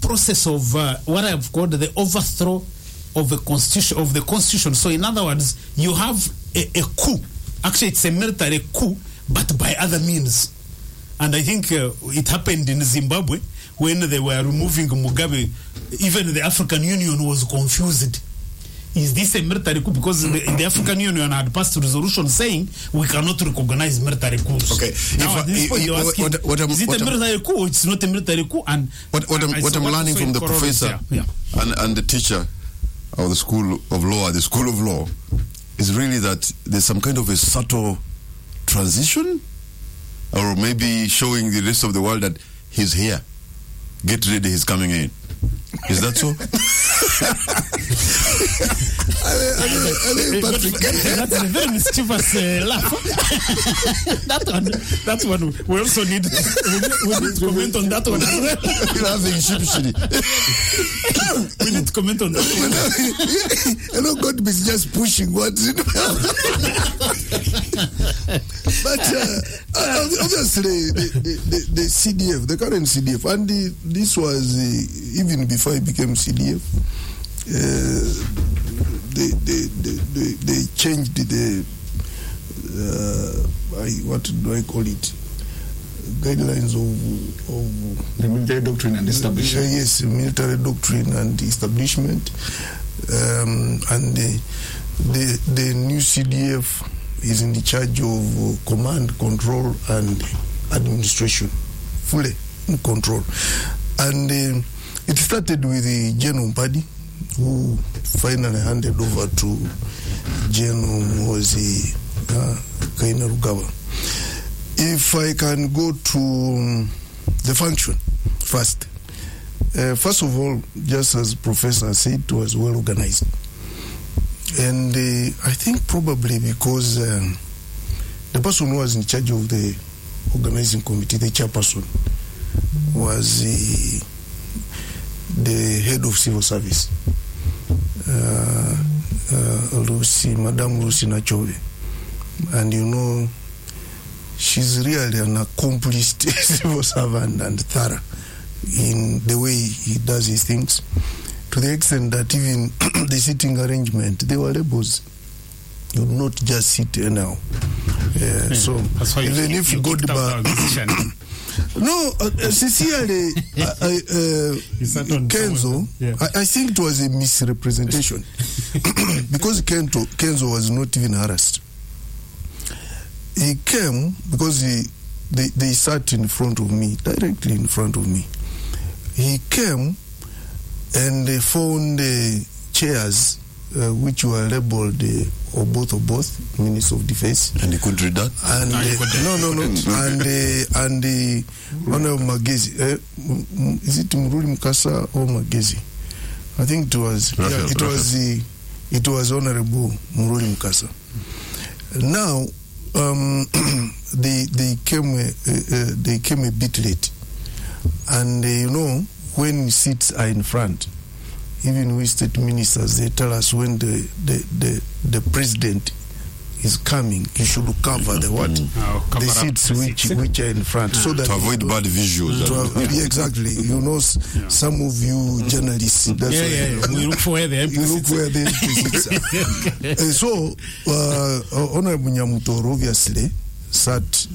process of what I've called the overthrow of the constitution. So in other words, you have a coup. Actually, it's a military coup, but by other means. And I think it happened in Zimbabwe when they were removing Mugabe. Even the African Union was confused. Is this a military coup? Because the African Union had passed a resolution saying we cannot recognize military coups. Okay. Now, at this point, you're asking, is it a military coup or it's not a military coup? And what I'm learning from the professor and the teacher of the School of Law, is really that there's some kind of a subtle transition, or maybe showing the rest of the world that he's here. Get ready, he's coming in. Is that so? Patrick, that's a very mischievous laugh. That one. We also need to comment on that one as well. You're having we need to comment on that one. I know God is just pushing words in. But obviously, the CDF, the current CDF, and this was even before it became CDF. They changed the what do I call it? Guidelines of the military doctrine and establishment. Yes, military doctrine and establishment, and the new CDF is in the charge of command, control, and administration, fully in control. And it started with General Mpadi, who finally handed over to General Mozi Kainerugaba. If I can go to the function first. First of all, just as Professor said, it was well organized. And I think probably because the person who was in charge of the organizing committee, the chairperson, was the head of civil service, Madame Lucy Nachove. And you know, she's really an accomplished civil servant and thorough in the way he does his things, to the extent that even the sitting arrangement, they were labels. You would not just sit anyhow. So even if you go to no, sincerely, Kenzo, I think it was a misrepresentation because Kenzo was not even harassed. He came because they sat in front of me, directly in front of me. He came and they found chairs which were labeled or both Minister of Defense. And he could read that? And and the Honorable Magezi. Is it Muruli Mukasa or Magezi? I think it was. It was Honorable Muruli Mukasa. Now they came a bit late, and you know, when seats are in front, even we state ministers, they tell us when the president is coming, he should cover the seats which are in front, so that to avoid bad visuals. Exactly. You know, some of you journalists, that's why we look for where the seats are. So Honorable Nyamutor obviously sat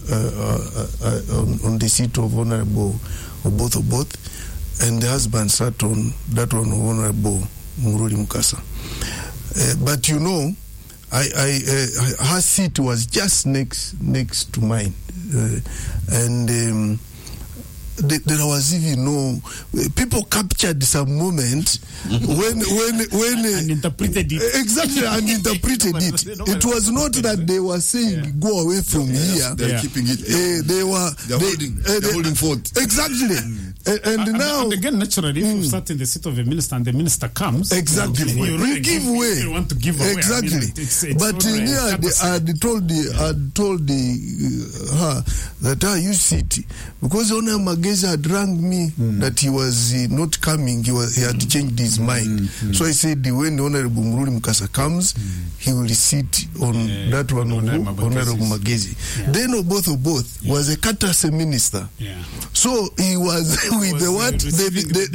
on the seat of Honorable both, and the husband sat on that one of Honorable Muruli Mukasa. But you know, her seat was just next to mine, and there was even no people captured some moment when and interpreted it exactly and interpreted it. It was not that they were saying go away from here. They're keeping it. They're holding forth. Exactly. And now and again, naturally, if you start in the seat of a minister and the minister comes, exactly, you give way. You want to give away. Exactly. I mean, it's but I told her that you sit because Honorable Magezi had rang me that he was not coming. He had changed his mind. So I said when Honorable Muruli Mukasa comes, he will sit on that one of Honorable Magezi. Yeah. Then both was a Katase minister. Yeah. So he was with the